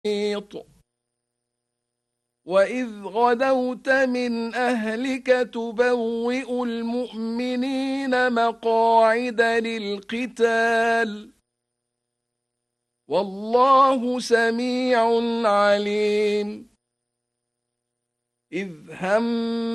وإذ غدوت من أهلك تبوئ المؤمنين مقاعد للقتال والله سميع عليم إذ هم